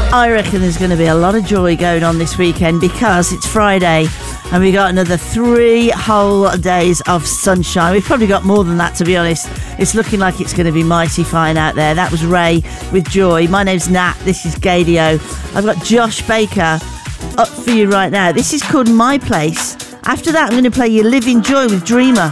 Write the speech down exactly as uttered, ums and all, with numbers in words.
I reckon there's going to be a lot of joy going on this weekend because it's Friday and we got another three whole days of sunshine. We've probably got more than that, to be honest. It's looking like it's going to be mighty fine out there. That was Ray with Joy. My name's Nat. This is Gadio. I've got Josh Baker up for you right now. This is called My Place. After that, I'm going to play you Living Joy with Dreamer.